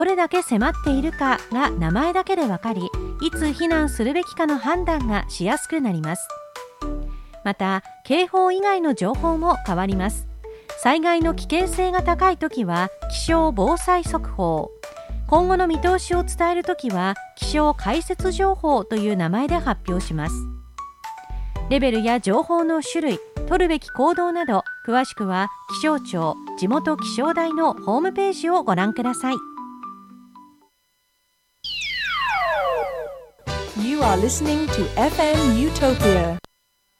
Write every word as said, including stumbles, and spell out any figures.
どれだけ迫っているかが名前だけでわかり、いつ避難するべきかの判断がしやすくなります。また、警報以外の情報も変わります。災害の危険性が高いときは気象防災速報、今後の見通しを伝えるときは気象解説情報という名前で発表します。レベルや情報の種類、取るべき行動など、詳しくは気象庁、地元気象台のホームページをご覧ください。 You are listening to エフエム Utopia.